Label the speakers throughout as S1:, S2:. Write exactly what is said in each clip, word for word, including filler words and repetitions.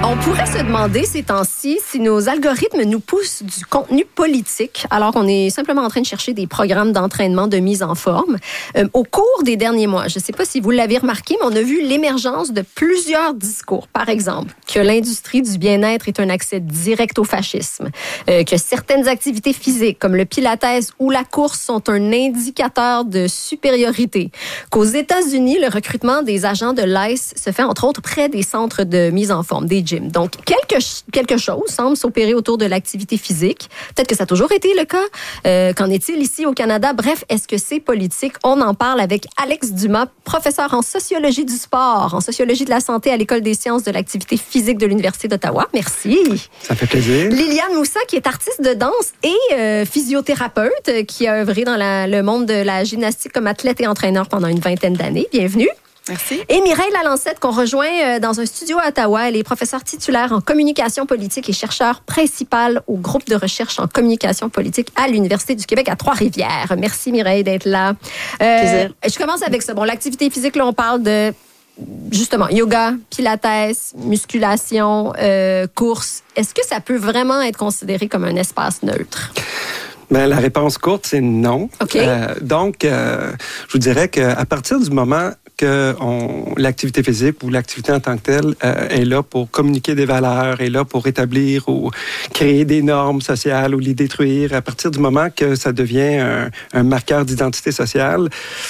S1: On pourrait se demander ces temps-ci si nos algorithmes nous poussent du contenu politique alors qu'on est simplement en train de chercher des programmes d'entraînement de mise en forme. Euh, au cours des derniers mois, je ne sais pas si vous l'avez remarqué, mais on a vu l'émergence de plusieurs discours. Par exemple, que l'industrie du bien-être est un accès direct au fascisme, euh, que certaines activités physiques comme le pilates ou la course sont un indicateur de supériorité, qu'aux États-Unis, le recrutement des agents de l'I C E se fait entre autres près des centres de mise en forme, des gyms. Donc, quelque, quelque chose semble s'opérer autour de l'activité physique. Peut-être que ça a toujours été le cas. Euh, qu'en est-il ici au Canada? Bref, est-ce que c'est politique? On en parle avec Alex Dumas, professeur en sociologie du sport, en sociologie de la santé à l'École des sciences de l'activité physique de l'Université d'Ottawa. Merci.
S2: Ça fait plaisir.
S1: Liliane Moussa, qui est artiste de danse et euh, physiothérapeute, qui a œuvré dans la, le monde de la gymnastique comme athlète et entraîneur pendant une vingtaine d'années. Bienvenue.
S3: Merci.
S1: Et Mireille Lalancette, qu'on rejoint dans un studio à Ottawa. Elle est professeure titulaire en communication politique et chercheure principale au groupe de recherche en communication politique à l'Université du Québec à Trois-Rivières. Merci Mireille d'être là. Euh, je commence avec ça. Bon, l'activité physique, là, on parle de, justement, yoga, pilates, musculation, euh, course. Est-ce que ça peut vraiment être considéré comme un espace neutre?
S2: Bien, la réponse courte, c'est non.
S1: OK.
S2: Euh, donc, euh, je vous dirais qu'à partir du moment que on, l'activité physique ou l'activité en tant que telle euh, est là pour communiquer des valeurs, est là pour établir ou créer des normes sociales ou les détruire, à partir du moment que ça devient un, un marqueur d'identité sociale,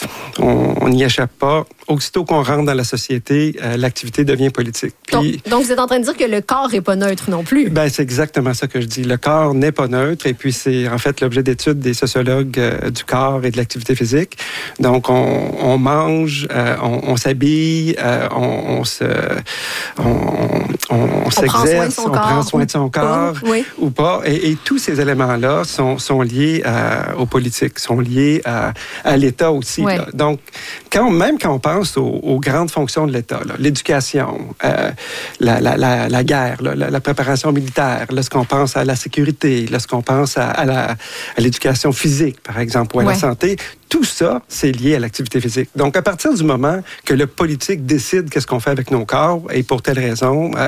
S2: on n'y échappe pas. Aussitôt qu'on rentre dans la société, euh, l'activité devient politique.
S1: Puis, donc, donc, vous êtes en train de dire que le corps n'est pas neutre non plus?
S2: Ben, c'est exactement ça que je dis. Le corps n'est pas neutre et puis c'est en fait l'objet d'étude des sociologues euh, du corps et de l'activité physique. Donc, on, on mange, euh, on, on s'habille, euh, on, on se, on, on, on s'exerce, on prend soin de son corps
S1: oui.
S2: ou pas. Et, et tous ces éléments-là sont, sont liés à, aux politiques, sont liés à, à l'État aussi.
S1: Oui.
S2: Là. Donc, quand, même quand on pense Aux, aux grandes fonctions de l'État, là, l'éducation, euh, la, la, la, la guerre, là, la, la préparation militaire, lorsqu'on pense à la sécurité, lorsqu'on pense à, à, la, à l'éducation physique, par exemple, ou à
S1: ouais.
S2: la santé, tout ça, c'est lié à l'activité physique. Donc, à partir du moment que le politique décide qu'est-ce qu'on fait avec nos corps, et pour telle raison, euh,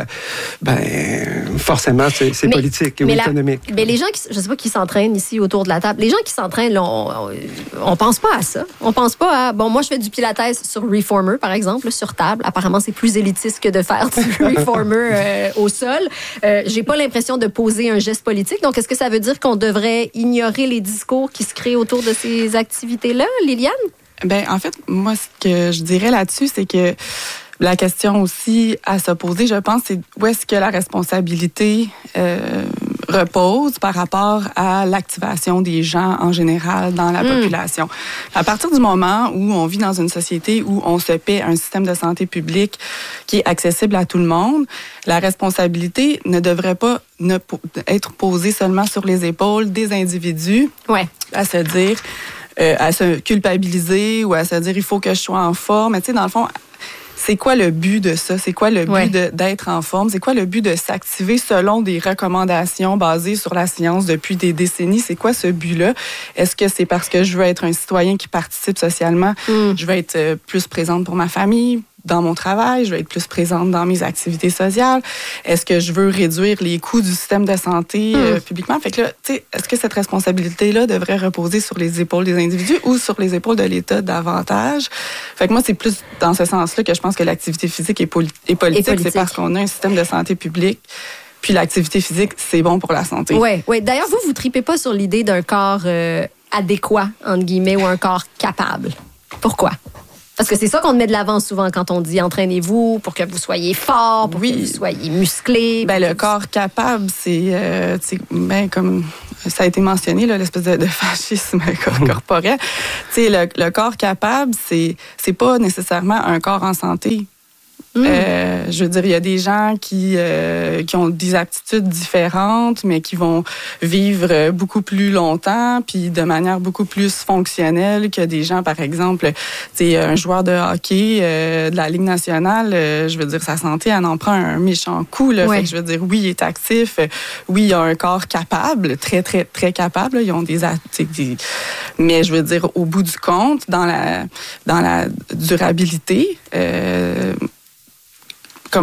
S2: ben, forcément, c'est, c'est mais, politique ou
S1: mais
S2: économique.
S1: La, mais les gens, qui, je ne sais pas qui s'entraînent ici autour de la table, les gens qui s'entraînent, là, on ne pense pas à ça. On pense pas à, bon, moi, je fais du pilates sur Reformer, par exemple, sur table. Apparemment, c'est plus élitiste que de faire du Reformer euh, au sol. Euh, j'ai pas l'impression de poser un geste politique. Donc, est-ce que ça veut dire qu'on devrait ignorer les discours qui se créent autour de ces activités-là, Liliane?
S3: Ben, en fait, moi, ce que je dirais là-dessus, c'est que la question aussi à se poser, je pense, c'est où est-ce que la responsabilité euh, repose par rapport à l'activation des gens en général dans la mmh. population. À partir du moment où on vit dans une société où on se paie un système de santé publique qui est accessible à tout le monde, la responsabilité ne devrait pas ne, être posée seulement sur les épaules des individus,
S1: ouais.
S3: à se dire, euh, à se culpabiliser ou à se dire il faut que je sois en forme. Mais tu sais, dans le fond, c'est quoi le but de ça? C'est quoi le but
S1: ouais.
S3: de, d'être en forme? C'est quoi le but de s'activer selon des recommandations basées sur la science depuis des décennies? C'est quoi ce but-là? Est-ce que c'est parce que je veux être un citoyen qui participe socialement? Mm. Je veux être plus présente pour ma famille, dans mon travail, je veux être plus présente dans mes activités sociales. Est-ce que je veux réduire les coûts du système de santé mm. euh, publiquement? Fait que là, tu sais, est-ce que cette responsabilité-là devrait reposer sur les épaules des individus ou sur les épaules de l'État davantage? Fait que moi, c'est plus dans ce sens-là que je pense que l'activité physique est, poli- est politique. Et politique. C'est parce qu'on a un système de santé publique. Puis l'activité physique, c'est bon pour la santé.
S1: Oui, oui. D'ailleurs, vous, vous tripez pas sur l'idée d'un corps euh, adéquat, entre guillemets, ou un corps capable. Pourquoi? Parce que c'est ça qu'on met de l'avant souvent quand on dit entraînez-vous pour que vous soyez fort, pour oui. que vous soyez musclé.
S3: Ben, le corps vous... capable, c'est euh, ben, comme ça a été mentionné, là, l'espèce de, de fascisme corporel. le, le corps capable, c'est, c'est pas nécessairement un corps en santé. Mmh. Euh, je veux dire, il y a des gens qui, euh, qui ont des aptitudes différentes, mais qui vont vivre beaucoup plus longtemps, puis de manière beaucoup plus fonctionnelle que des gens, par exemple, c'est un joueur de hockey euh, de la Ligue nationale. Euh, je veux dire, sa santé, elle en prend un méchant coup. Là. Ouais. Fait que je veux dire, oui, il est actif. Oui, il a un corps capable, très, très, très capable. Là. Ils ont des, des... Mais je veux dire, au bout du compte, dans la, dans la durabilité, euh, comment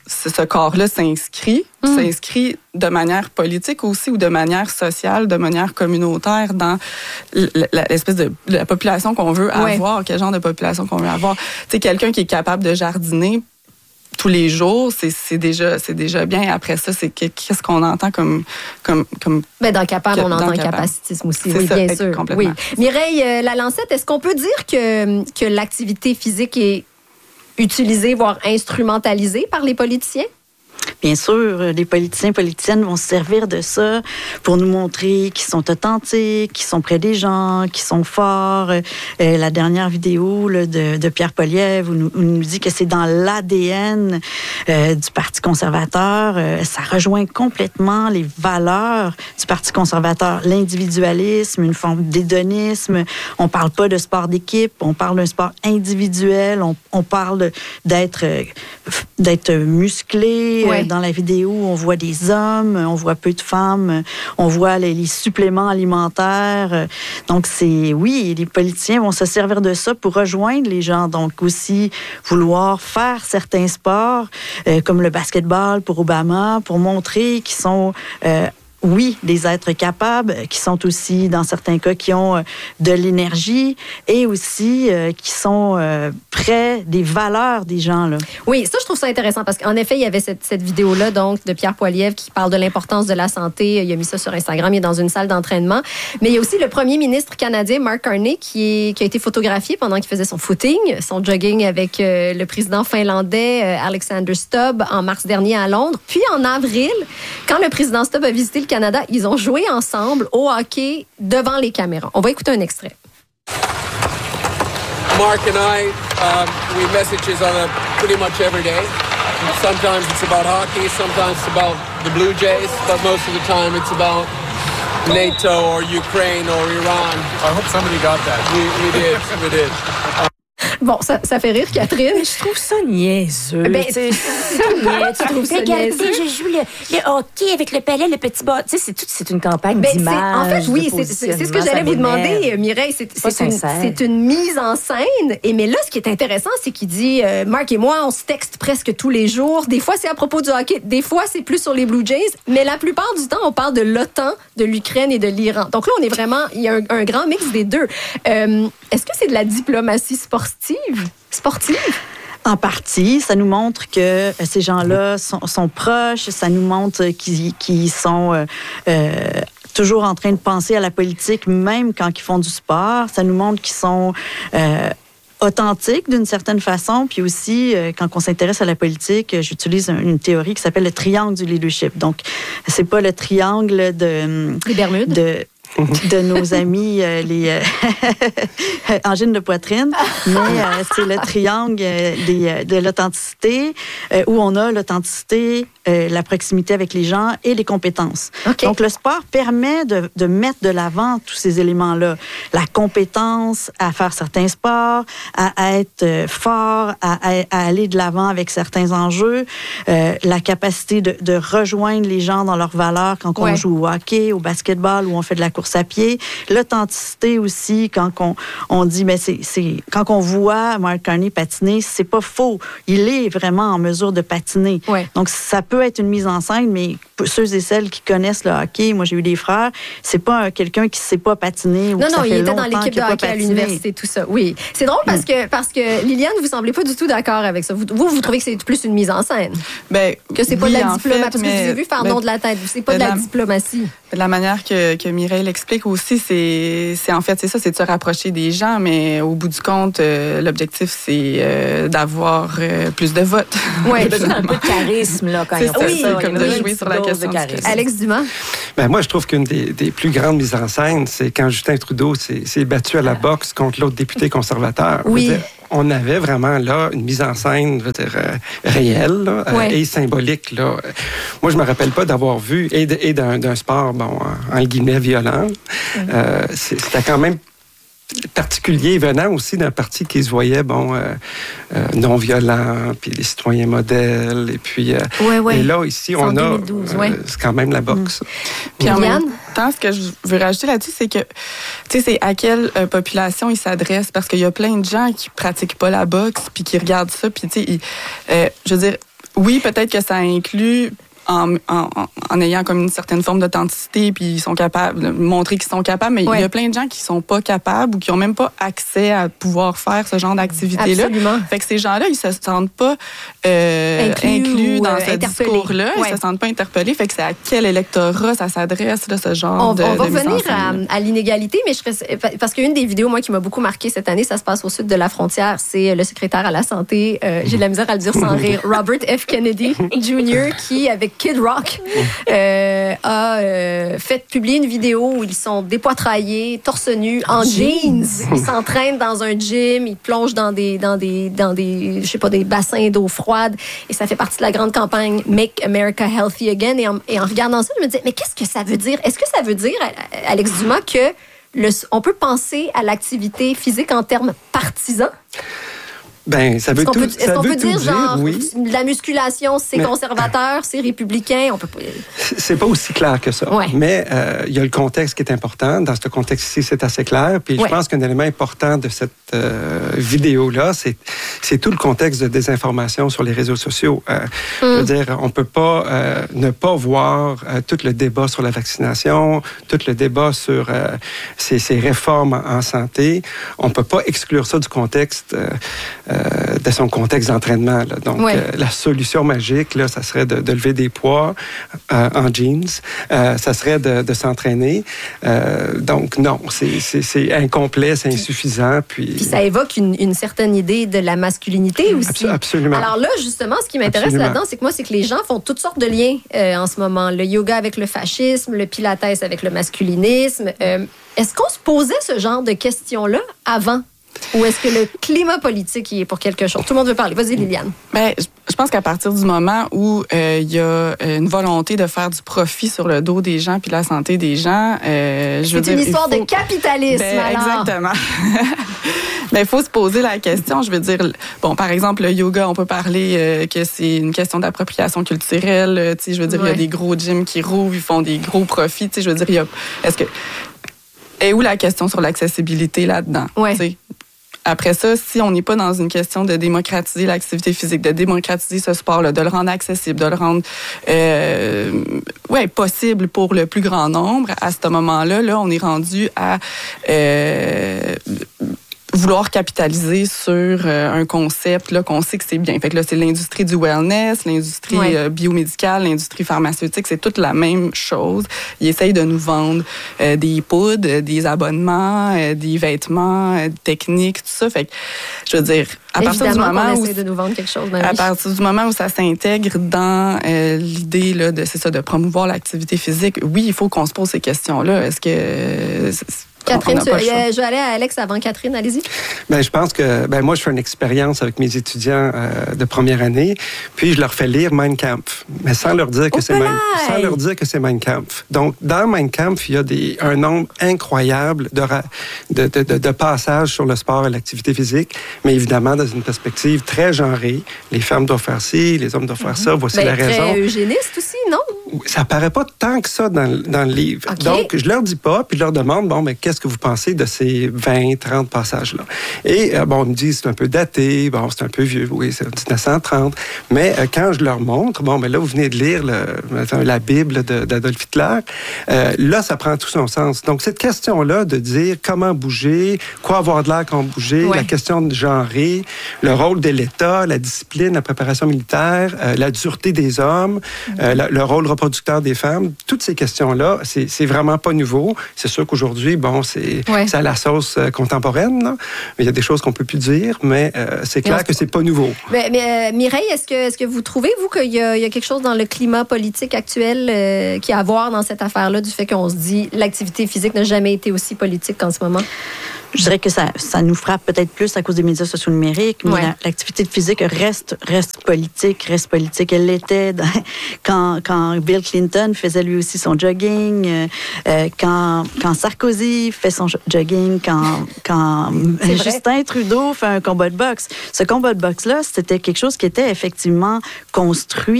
S3: ce corps-là s'inscrit, mmh. s'inscrit de manière politique aussi ou de manière sociale, de manière communautaire dans l'espèce de la population qu'on veut ouais. avoir, quel genre de population qu'on veut avoir. Tu sais, quelqu'un qui est capable de jardiner tous les jours, c'est, c'est déjà c'est déjà bien. Après ça, c'est qu'est-ce qu'on entend comme comme comme.
S1: Ben dans capable, que, on entend capable. Capacitisme aussi, c'est oui, ça, bien sûr. Oui. Mireille euh, Lalancette, est-ce qu'on peut dire que que l'activité physique est utilisée, voire instrumentalisée par les politiciens?
S4: Bien sûr, les politiciens et politiciennes vont se servir de ça pour nous montrer qu'ils sont authentiques, qu'ils sont près des gens, qu'ils sont forts. Euh, la dernière vidéo là, de, de Pierre Poilievre où nous, où nous dit que c'est dans l'A D N euh, du Parti conservateur. Euh, ça rejoint complètement les valeurs du Parti conservateur. L'individualisme, une forme d'hédonisme. On parle pas de sport d'équipe, on parle d'un sport individuel. On, on parle d'être, d'être musclé. Ouais. Dans la vidéo, on voit des hommes, on voit peu de femmes, on voit les, les suppléments alimentaires. Donc, c'est, oui, les politiciens vont se servir de ça pour rejoindre les gens. Donc, aussi vouloir faire certains sports, euh, comme le basketball pour Obama, pour montrer qu'ils sont... Euh, oui, des êtres capables, qui sont aussi, dans certains cas, qui ont euh, de l'énergie et aussi euh, qui sont euh, près des valeurs des gens. Là.
S1: Oui, ça, je trouve ça intéressant parce qu'en effet, il y avait cette, cette vidéo-là donc de Pierre Poilievre qui parle de l'importance de la santé. Il a mis ça sur Instagram, il est dans une salle d'entraînement. Mais il y a aussi le premier ministre canadien, Mark Carney, qui, est, qui a été photographié pendant qu'il faisait son footing, son jogging avec euh, le président finlandais euh, Alexander Stubb en mars dernier à Londres. Puis en avril, quand le président Stubb a visité le Canada, ils ont joué ensemble au hockey devant les caméras. On va écouter un extrait.
S5: Mark and I, um, we message each other pretty much every day. Sometimes it's about hockey, sometimes it's about the Blue Jays, but most of the time it's about NATO or Ukraine or Iran.
S6: I hope somebody got that.
S5: We, we did, we did. Um,
S1: Bon, ça, ça fait rire, Catherine.
S7: Mais je trouve ça niaiseux.
S1: Ben, c'est niaiseux. Tu trouves ça niaiseux?
S7: Je joue le, le hockey avec le palais, le petit bas. Tu sais, c'est tout, c'est une campagne ben, d'image.
S1: En fait, oui, c'est, c'est, c'est ce que j'allais vous demander, Mireille. C'est, c'est, c'est, une, c'est une mise en scène. Et mais là, ce qui est intéressant, c'est qu'il dit, euh, Marc et moi, on se texte presque tous les jours. Des fois, c'est à propos du hockey. Des fois, c'est plus sur les Blue Jays. Mais la plupart du temps, on parle de l'OTAN, de l'Ukraine et de l'Iran. Donc là, on est vraiment, il y a un, un grand mix des deux. Euh, est-ce que c'est de la diplomatie sportive? Sportive?
S4: En partie, ça nous montre que ces gens-là sont, sont proches, ça nous montre qu'ils, qu'ils sont euh, euh, toujours en train de penser à la politique, même quand ils font du sport. Ça nous montre qu'ils sont... Euh, authentique d'une certaine façon, puis aussi, euh, quand on s'intéresse à la politique, j'utilise une théorie qui s'appelle le triangle du leadership. Donc, c'est pas le triangle de...
S1: Les Bermudes?
S4: De, de nos amis, euh, les euh, angines de poitrine, mais euh, c'est le triangle des, de l'authenticité, euh, où on a l'authenticité, euh, la proximité avec les gens et les compétences. Okay. Donc, le sport permet de, de mettre de l'avant tous ces éléments-là. La compétence à faire certains sports, à, à être fort, à, à, à aller de l'avant avec certains enjeux, euh, la capacité de, de rejoindre les gens dans leurs valeurs quand on ouais. joue au hockey, au basketball, où on fait de la course à pied. L'authenticité aussi, quand on, on dit, ben c'est, c'est, quand on voit Mark Carney patiner, c'est pas faux. Il est vraiment en mesure de patiner. Ouais. Donc, ça peut être une mise en scène, mais pour ceux et celles qui connaissent le hockey, moi, j'ai eu des frères, c'est pas quelqu'un qui sait pas patiner. Ou
S1: non,
S4: non,
S1: ça
S4: il
S1: fait
S4: était
S1: dans l'équipe de hockey à l'université, tout ça. Oui. C'est drôle parce que, parce que Liliane, vous semblez pas du tout d'accord avec ça. Vous, vous, vous trouvez que c'est plus une mise en scène?
S3: Ben,
S1: que c'est pas
S3: oui,
S1: de la diplomatie. Parce que
S3: mais,
S1: je vous ai vu faire
S3: ben,
S1: nom de la tête. C'est pas de la, la diplomatie.
S3: De la manière que, que Mireille l'explique aussi, c'est, c'est en fait, c'est ça, c'est de se rapprocher des gens, mais au bout du compte, euh, l'objectif, c'est euh, d'avoir euh, plus de votes.
S7: Oui, un peu de charisme, là, quand
S3: c'est
S7: on fait
S3: oui,
S7: ça.
S3: comme de
S7: oui,
S3: jouer sur la question de
S7: charisme.
S1: Alex Dumas?
S2: Ben, moi, je trouve qu'une des, des plus grandes mises en scène, c'est quand Justin Trudeau s'est, s'est battu à la boxe contre l'autre député conservateur.
S1: Oui.
S2: Dire, on avait vraiment là une mise en scène, je veux dire, euh, réelle là, ouais. euh, et symbolique. Là. Moi, je me rappelle pas d'avoir vu, et, de, et d'un, d'un sport, bon, en, en guillemets, violent. Mm-hmm. Euh, c'était quand même particulier, venant aussi d'un parti qui se voyait, bon, euh, euh, non-violent, puis les citoyens modèles, et puis... Euh,
S1: ouais, ouais.
S2: Et là, ici, on a... deux mille douze, euh, ouais. C'est quand même la boxe.
S3: Mmh. Puis en même temps, ce que je veux rajouter là-dessus, c'est que, tu sais, c'est à quelle euh, population il s'adresse, parce qu'il y a plein de gens qui pratiquent pas la boxe, puis qui regardent ça, puis tu sais, euh, je veux dire, Oui, peut-être que ça inclut... En, en, en ayant comme une certaine forme d'authenticité, puis ils sont capables de montrer qu'ils sont capables, mais ouais. il y a plein de gens qui sont pas capables ou qui ont même pas accès à pouvoir faire ce genre d'activité-là.
S1: Absolument.
S3: Fait que ces gens-là, ils se sentent pas euh, inclus, inclus dans euh, ce discours-là, ouais. ils se sentent pas interpellés. Fait que c'est à quel électorat ça s'adresse, là, ce genre
S1: on,
S3: de
S1: On va
S3: de
S1: revenir à, à l'inégalité, mais je serais, parce qu'une des vidéos, moi, qui m'a beaucoup marqué cette année, ça se passe au sud de la frontière, c'est le secrétaire à la santé, euh, j'ai de la misère à le dire sans rire, Robert F. Kennedy junior, qui, avec Kid Rock, euh, a euh, fait publier une vidéo où ils sont dépoitraillés, torse nu, en jeans. Ils s'entraînent dans un gym, ils plongent dans des, dans des, dans des, je sais pas, des bassins d'eau froide. Et ça fait partie de la grande campagne Make America Healthy Again. Et en, et en regardant ça, je me disais, mais qu'est-ce que ça veut dire? Est-ce que ça veut dire, Alex Dumas, que le, on peut penser à l'activité physique en termes partisans?
S2: Ben, ça veut
S1: est-ce qu'on
S2: tout,
S1: peut, est-ce
S2: ça
S1: qu'on
S2: veut
S1: peut
S2: tout
S1: dire,
S2: dire,
S1: genre,
S2: oui.
S1: la musculation, c'est mais, conservateur, c'est républicain? On peut pas...
S2: C'est pas aussi clair que ça.
S1: Ouais.
S2: Mais euh, il y a le contexte qui est important. Dans ce contexte-ci, c'est assez clair. Puis ouais. je pense qu'un élément important de cette euh, vidéo-là, c'est, c'est tout le contexte de désinformation sur les réseaux sociaux. Euh, mm. Je veux dire, on peut pas euh, ne pas voir euh, tout le débat sur la vaccination, tout le débat sur euh, ces, ces réformes en, en santé. On peut pas exclure ça du contexte... Euh, Euh, de son contexte d'entraînement. Là. Donc, ouais. euh, la solution magique, là, ça serait de, de lever des poids euh, en jeans. Euh, ça serait de, de s'entraîner. Euh, donc, non, c'est, c'est, c'est incomplet, c'est insuffisant. Puis,
S1: puis ça évoque une, une certaine idée de la masculinité aussi.
S2: Absolument.
S1: Alors là, justement, ce qui m'intéresse Absolument. là-dedans, c'est que moi, c'est que les gens font toutes sortes de liens euh, en ce moment. Le yoga avec le fascisme, le pilates avec le masculinisme. Euh, est-ce qu'on se posait ce genre de questions-là avant? Ou est-ce que le climat politique y est pour quelque chose? Tout le monde veut parler. Vas-y, Liliane.
S3: Bien, je pense qu'à partir du moment où il euh, y a une volonté de faire du profit sur le dos des gens puis la santé des gens, euh, je veux
S1: C'est
S3: dire...
S1: une histoire faut... de capitalisme,
S3: ben,
S1: alors.
S3: Exactement. Mais il faut se poser la question. Je veux dire, bon, par exemple, le yoga, on peut parler euh, que c'est une question d'appropriation culturelle. Tu sais, je veux dire, il ouais. y a des gros gyms qui rouvrent, ils font des gros profits. Tu sais, je veux dire, il y a... Est-ce que... Et où la question sur l'accessibilité là-dedans?
S1: Ouais.
S3: Tu sais? Après ça, si on n'est pas dans une question de démocratiser l'activité physique, de démocratiser ce sport-là, de le rendre accessible, de le rendre euh, ouais, possible pour le plus grand nombre, à ce moment-là, là, on est rendu à euh, vouloir capitaliser sur euh, un concept là, qu'on sait que c'est bien. Fait que là, c'est l'industrie du wellness, l'industrie ouais. euh, biomédicale, l'industrie pharmaceutique, c'est toute la même chose. Ils essayent de nous vendre euh, des poudres, des abonnements, euh, des vêtements, euh, techniques, tout ça. Fait que, je veux dire, à
S1: Évidemment
S3: partir du moment où
S1: de nous vendre quelque chose, ben
S3: à
S1: oui.
S3: partir du moment où ça s'intègre dans euh, l'idée là, de c'est ça, de promouvoir l'activité physique, oui, il faut qu'on se pose ces questions-là. Est-ce que euh,
S1: Catherine, tu, euh, je vais aller à Alex avant Catherine, allez-y.
S2: Ben, je pense que, ben, moi, je fais une expérience avec mes étudiants euh, de première année, puis je leur fais lire Mein Kampf, mais sans leur dire que
S1: oh,
S2: c'est Mein, sans leur dire que c'est Mein Kampf. Donc, dans Mein Kampf, il y a des, un nombre incroyable de, de, de, de, de passages sur le sport et l'activité physique, mais évidemment, dans une perspective très genrée. Les femmes doivent faire ci, les hommes doivent faire ça, voici
S1: ben,
S2: la
S1: très
S2: raison.
S1: Très eugéniste aussi, non?
S2: Ça paraît pas tant que ça dans, dans le livre.
S1: Okay. Donc,
S2: je leur dis pas, puis je leur demande, bon, mais qu'est-ce que vous pensez de ces vingt, trente passages-là? Et, euh, bon, ils me disent, c'est un peu daté, bon, c'est un peu vieux, oui, c'est dix-neuf cent trente. Mais euh, quand je leur montre, bon, ben là, vous venez de lire le, la Bible de, d'Adolf Hitler, euh, là, ça prend tout son sens. Donc, cette question-là de dire comment bouger, quoi avoir de l'air quand bouger, ouais. la question de genrer, le rôle de l'État, la discipline, la préparation militaire, euh, la dureté des hommes, euh, la, le rôle reproducteur des femmes, toutes ces questions-là, c'est, c'est vraiment pas nouveau. C'est sûr qu'aujourd'hui, bon, c'est, ouais. c'est à la sauce euh, contemporaine, là. Mais il y a des choses qu'on peut plus dire, mais euh, c'est clair que c'est pas nouveau.
S1: Mais, mais euh, Mireille, est-ce que, est-ce que vous trouvez, vous, qu'il y a, il y a quelque chose dans le climat politique actuel euh, qui a à voir dans cette affaire-là, du fait qu'on se dit l'activité physique n'a jamais été aussi politique qu'en ce moment?
S4: Je dirais que ça, ça nous frappe peut-être plus à cause des médias sociaux numériques, mais ouais. la, l'activité physique reste, reste politique, reste politique. Elle l'était dans, quand, quand Bill Clinton faisait lui aussi son jogging, euh, quand, quand Sarkozy fait son jogging, quand, quand Justin Trudeau fait un combat de boxe. Ce combat de boxe-là, c'était quelque chose qui était effectivement construit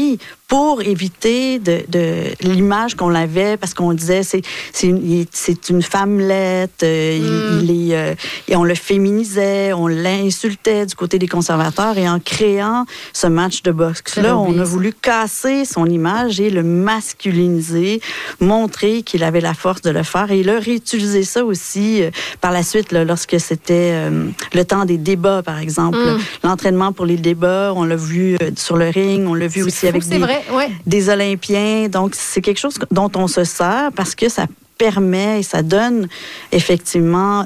S4: pour éviter de, de l'image qu'on avait, parce qu'on disait c'est c'est une, c'est une femmelette, euh, mm. il, il est, euh, et on le féminisait, on l'insultait du côté des conservateurs, et en créant ce match de boxe-là, on a voulu casser son image et le masculiniser, montrer qu'il avait la force de le faire, et il a réutilisé ça aussi euh, par la suite, là, lorsque c'était euh, le temps des débats, par exemple. Mm. L'entraînement pour les débats, on l'a vu euh, sur le ring, on l'a vu
S1: c'est
S4: aussi
S1: fou,
S4: avec des,
S1: vrai, ouais.
S4: des Olympiens. Donc, c'est quelque chose dont on se sert parce que ça permet et ça donne effectivement...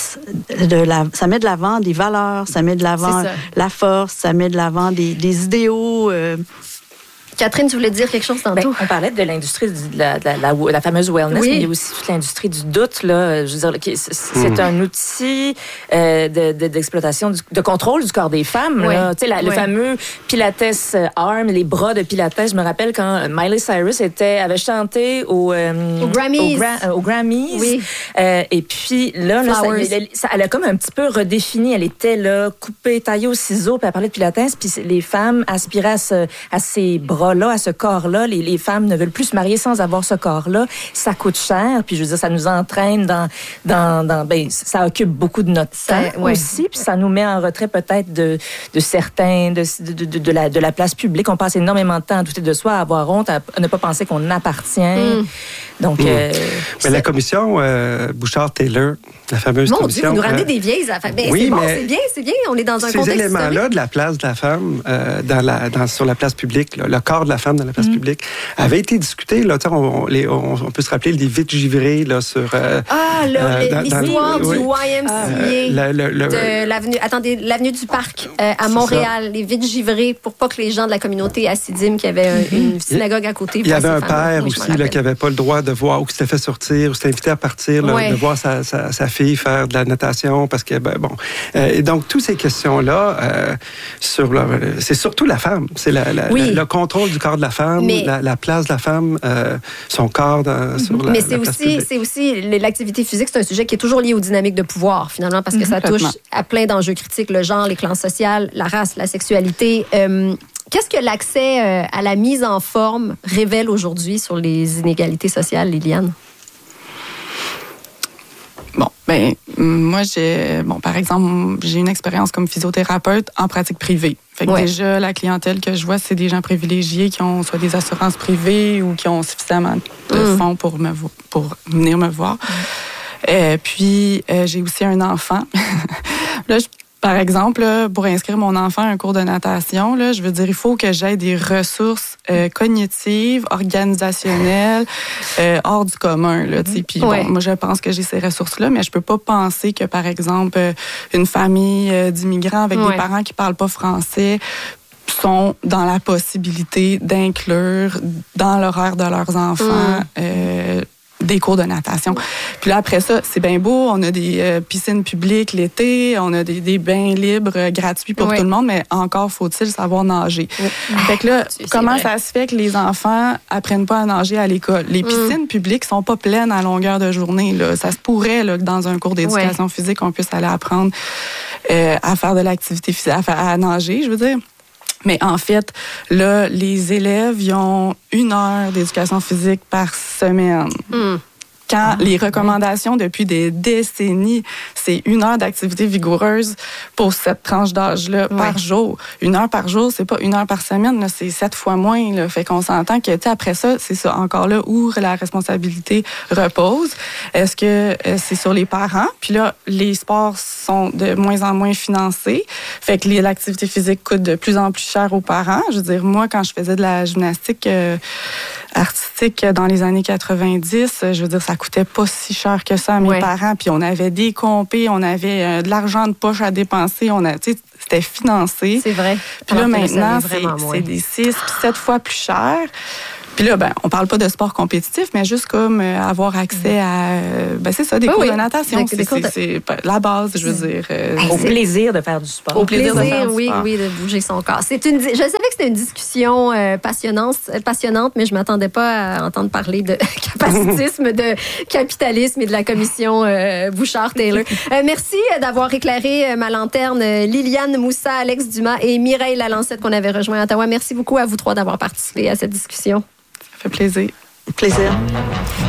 S4: De la, ça met de l'avant des valeurs, ça met de l'avant la force, ça met de l'avant des, des idéaux... Euh,
S1: Catherine, tu voulais dire quelque chose tantôt?
S7: Ben, on parlait de l'industrie de la, de la, la, la fameuse wellness, oui. mais il y a aussi toute l'industrie du doute. Là. Je veux dire, c'est mmh. un outil euh, de, de, d'exploitation, du, de contrôle du corps des femmes. Oui. Là. La, oui. Le fameux Pilates Arm, les bras de Pilates. Je me rappelle quand Miley Cyrus était, avait chanté au, euh,
S1: aux Grammys.
S7: Au Gra- aux Grammys.
S1: Oui.
S7: Euh, et puis là, là ça, elle, ça, elle a comme un petit peu redéfini. Elle était là, coupée, taillée au ciseau, puis elle parlait de Pilates. Puis les femmes aspiraient à, ce, à ces bras là, à ce corps-là. Les, les femmes ne veulent plus se marier sans avoir ce corps-là. Ça coûte cher, puis je veux dire, ça nous entraîne dans... dans, dans ben, ça occupe beaucoup de notre temps ça, ouais. aussi, puis ça nous met en retrait peut-être de, de certains... De, de, de, de, la, de la place publique. On passe énormément de temps à douter de soi, à avoir honte, à, à ne pas penser qu'on appartient. Mm. Donc... Mm. Euh,
S2: mais la commission euh, Bouchard-Taylor, la fameuse
S1: Mon
S2: commission...
S1: Mon Dieu, vous nous ramenez euh, des vieilles affaires. Ben, oui, c'est bon, c'est bien, c'est bien. On est dans un
S2: ces
S1: contexte
S2: Ces éléments-là
S1: historique.
S2: de la place de la femme euh, dans la, dans, sur la place publique, là, le corps de la femme dans la place mm. publique, avait été discuté. Là, on, les, on, on peut se rappeler des vides givrés là, sur... Euh,
S1: ah, là, euh, l'histoire du
S2: oui.
S1: Y M C A, euh, le, le, le, de l'avenue, attendez, l'avenue du Parc euh, à Montréal, ça. Les vides givrés, pour pas que les gens de la communauté assidim, qui avait mm-hmm. une synagogue à côté...
S2: Il y avait un père oui, aussi là, qui n'avait pas le droit de voir, ou qui s'était fait sortir, ou s'était invité à partir, là, ouais. de voir sa, sa, sa fille faire de la natation, parce que, ben, bon... Euh, et donc, toutes ces questions-là, euh, sur la, c'est surtout la femme. C'est la, la, oui. la, le contrôle du corps de la femme, mais, la, la place de la femme, euh, son corps dans, sur la,
S1: mais c'est
S2: la place
S1: aussi,
S2: publique.
S1: c'est aussi l'activité physique, c'est un sujet qui est toujours lié aux dynamiques de pouvoir, finalement, parce que ça touche à plein d'enjeux critiques, le genre, les classes sociales, la race, la sexualité. Euh, qu'est-ce que l'accès euh, à la mise en forme révèle aujourd'hui sur les inégalités sociales, Liliane?
S3: Bon, ben moi j'ai bon par exemple, j'ai une expérience comme physiothérapeute en pratique privée. Fait que ouais. déjà la clientèle que je vois, c'est des gens privilégiés qui ont soit des assurances privées ou qui ont suffisamment de mmh. fonds pour me pour venir me voir. Mmh. Euh, puis euh, j'ai aussi un enfant. Là, je Par exemple, là, pour inscrire mon enfant à un cours de natation, là, je veux dire, il faut que j'aie des ressources euh, cognitives, organisationnelles, euh, hors du commun. Là, mm-hmm. Puis ouais. bon, moi, je pense que j'ai ces ressources-là, mais je peux pas penser que, par exemple, une famille euh, d'immigrants avec ouais. des parents qui parlent pas français sont dans la possibilité d'inclure dans l'horaire de leurs enfants mm. euh, des cours de natation. Puis là, après ça, c'est bien beau. On a des euh, piscines publiques l'été, on a des, des bains libres euh, gratuits pour oui. tout le monde, mais encore faut-il savoir nager. Oui. Fait que là, ah, comment vrai. ça se fait que les enfants apprennent pas à nager à l'école? Les piscines mm. publiques sont pas pleines à longueur de journée. Là. Ça se pourrait là, que dans un cours d'éducation oui. physique, on puisse aller apprendre euh, à faire de l'activité physique, à, faire, à nager, je veux dire. Mais en fait, là, les élèves, ils ont une heure d'éducation physique par semaine. Mm. Quand les recommandations depuis des décennies, c'est une heure d'activité vigoureuse pour cette tranche d'âge-là ouais. par jour. Une heure par jour, c'est pas une heure par semaine, là, c'est sept fois moins. Là. Fait qu'on s'entend que, tu sais, après ça, c'est ça encore là où la responsabilité repose. Est-ce que euh, c'est sur les parents? Puis là, les sports sont de moins en moins financés. Fait que les, l'activité physique coûte de plus en plus cher aux parents. Je veux dire, moi, quand je faisais de la gymnastique euh, artistique dans les années quatre-vingt-dix, je veux dire, ça coûtait pas si cher que ça à mes ouais. parents. Puis on avait des compés, on avait euh, de l'argent de poche à dépenser. On a, tu sais, c'était financé.
S1: C'est vrai.
S3: Puis là, maintenant, c'est, c'est des six puis sept fois plus cher. Puis là, ben, on parle pas de sport compétitif, mais juste comme euh, avoir accès à, euh, ben c'est ça, des
S1: oui,
S3: cours
S1: oui.
S3: de natation.
S1: Des,
S3: c'est,
S1: des cours de...
S3: c'est, c'est la base, je veux dire. Euh,
S7: au plaisir de faire du sport.
S3: Au plaisir,
S1: plaisir
S3: de faire du
S1: oui,
S3: sport.
S1: oui, de bouger son corps. C'est une, je savais que c'était une discussion euh, passionnante, passionnante, mais je m'attendais pas à entendre parler de capacitisme, de capitalisme et de la commission euh, Bouchard-Taylor. Euh, merci d'avoir éclairé ma lanterne, Liliane Moussa, Alex Dumas et Mireille Lalancette qu'on avait rejoint à Ottawa. Merci beaucoup à vous trois d'avoir participé à cette discussion.
S3: Ça fait plaisir.
S4: Plaisir.